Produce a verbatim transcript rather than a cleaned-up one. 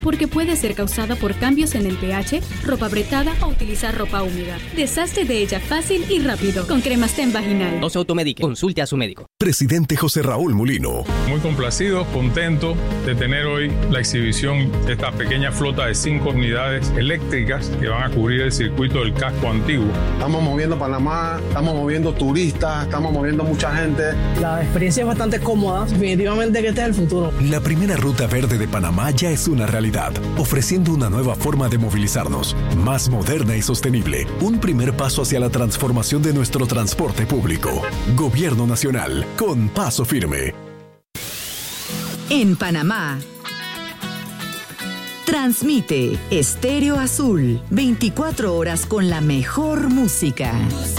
porque puede ser causada por cambios en el pH, ropa apretada o utilizar ropa húmeda. Deshazte de ella fácil y rápido con Cremastén vaginal. No se automedique, consulte a su médico. Presidente José Raúl Mulino. Muy complacido, contento de tener hoy la exhibición de esta pequeña flota de cinco unidades eléctricas que van a cubrir el circuito del casco antiguo. Estamos moviendo Panamá, estamos moviendo turistas, estamos moviendo mucha gente. La experiencia es bastante cómoda, definitivamente que este es el futuro. La primera ruta verde de Panamá ya es una realidad, ofreciendo una nueva forma de movilizarnos, más moderna y sostenible. Un primer paso hacia la transformación de nuestro transporte público. Gobierno Nacional, con paso firme. En Panamá, transmite Estéreo Azul, veinticuatro horas con la mejor música.